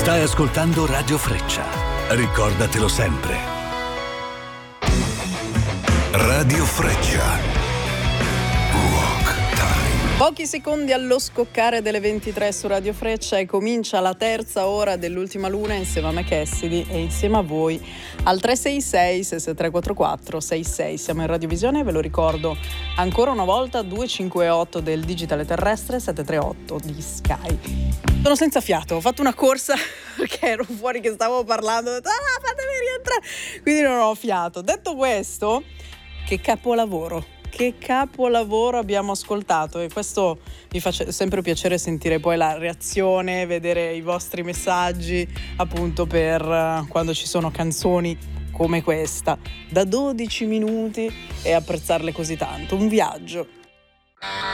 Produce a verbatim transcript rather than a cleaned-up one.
Stai ascoltando Radio Freccia. Ricordatelo sempre. Radio Freccia. Pochi secondi allo scoccare delle ventitré su Radio Freccia e comincia la terza ora dell'ultima luna insieme a me Cassidy e insieme a voi al tre sei sei sei sei tre quattro quattro sei sei. Siamo in radiovisione, ve lo ricordo ancora una volta, due cinque otto del digitale terrestre, sette tre otto di Sky. Sono senza fiato, ho fatto una corsa perché ero fuori che stavo parlando, ho detto ah fatemi rientrare, quindi non ho fiato. Detto questo, che capolavoro. Che capolavoro abbiamo ascoltato, e questo mi fa sempre piacere sentire poi la reazione, vedere i vostri messaggi appunto per uh, quando ci sono canzoni come questa da dodici minuti e apprezzarle così tanto. Un viaggio.